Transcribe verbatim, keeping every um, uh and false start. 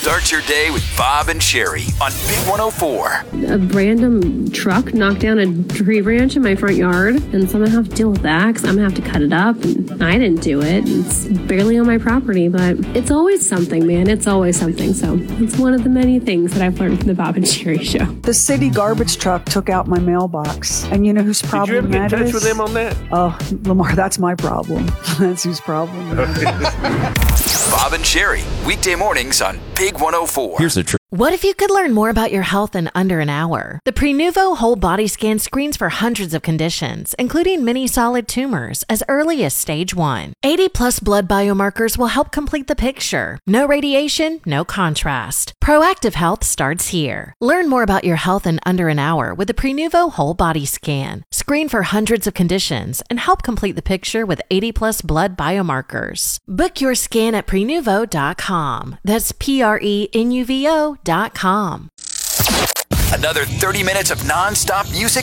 Start your day with Bob and Sherry on Big one oh four. A random truck knocked down a tree branch in my front yard, and so I'm going to have to deal with that because I'm going to have to cut it up. And I didn't do it. It's barely on my property, but it's always something, man. It's always something. So it's one of the many things that I've learned from the Bob and Sherry show. The city garbage truck took out my mailbox. And you know whose problem that is? Did you ever get in touch with them on that? Oh, Lamar, that's my problem. That's whose problem that is. Bob and Sherry, weekday mornings on Big one oh four. Here's the truth. What if you could learn more about your health in under an hour? The Prenuvo Whole Body Scan screens for hundreds of conditions, including many solid tumors, as early as stage one. eighty plus blood biomarkers will help complete the picture. No radiation, no contrast. Proactive health starts here. Learn more about your health in under an hour with the Prenuvo Whole Body Scan. Screen for hundreds of conditions and help complete the picture with eighty plus blood biomarkers. Book your scan at prenuvo dot com. That's P R E N U V O dot com. Another thirty minutes of non-stop music